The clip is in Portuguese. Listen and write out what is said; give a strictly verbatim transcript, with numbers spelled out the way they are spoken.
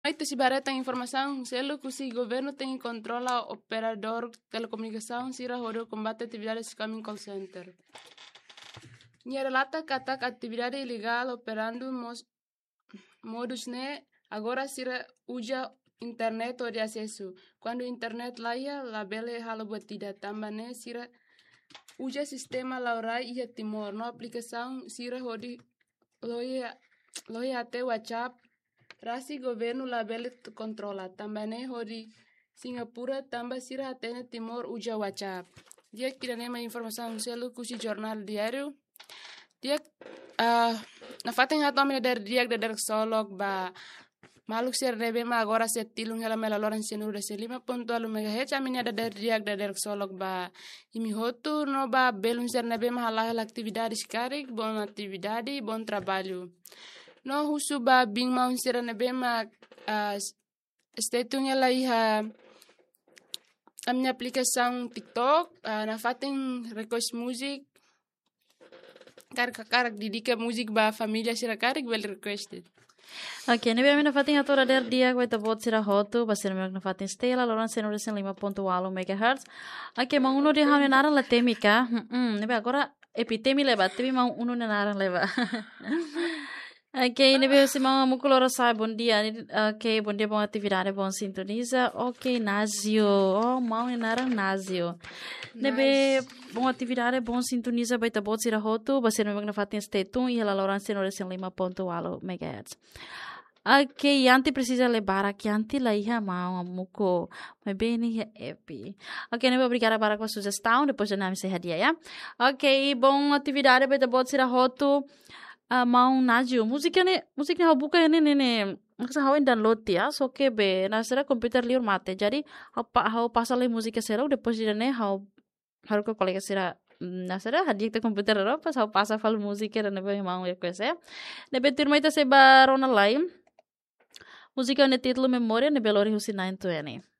Aí se barata informação, selo que o governo tem controla operador de telecomunicação, se rodo combate atividades scamming call center. Nia relata que ataque atividade ilegal operando mos, modus ne agora sira uja internet ou de acesso. Quando internet laia, la bele halo batida tambane sira uja sistema laurai ia timor no aplicação sira hodi loia loia até WhatsApp rasi governo la bele controla tambane hodi Singapura tamba sira até timor uja WhatsApp. Dia kira nema informação selo kusi jornal diário. Dia uh, na fatin hatom der dia der solog ba maluk ser rebe ma agora setilung hela mela loran senur de lima ponto alu megahertz aminya da der dia da der solog ba imi hotu no ba belum ser nebe ma hala atividades karik bon atividade bon trabalho no husu ba bing ma ser nebe ma uh, estetung hela iha a minha aplicação TikTok uh, na fatin request music karak-karak didika musik ba família sira karik well requested. Ok, nebe amina fatin atora der dia vai tabot sira hotu basir mek na fatin stela loran senur sen lima ponto alo megahertz. Ok, ma uno de hane nara la temika. Hmm, nebe agora epitemi leva, temi ma uno ne nara leva. Ok, nebe se ma mukulora sai bom dia. Ok, bom dia, bom atividade, bom sintoniza. Ok, Nazio. Oh, mau ne nara Nazio. Nebe bom atividade, bom sintoniza vai tabot sira hotu basir mek na fatin stetun e ela loran senur sen lima ponto alo megahertz. Ok, yanti precisa levar aqui anti la iha mau muko, mas bem ni epi. Ok, não vou obrigada para com a sugestão, depois já não se hadia, ya. Ok, bom atividade beta bot sira hotu uh, mau najio. Música ne, música hau buka ne ne ne. Masa hau download ya, so que be na sera komputer liur mate. Jadi hau pa hau pasal música sera, depois já ne hau haru ko colega sera na sera hadia te komputer ro pas hau pasa fal música ne be mau ya coisa. Nebe turma ita se barona lai. Música no título Memória, ne belori husi nine twenty.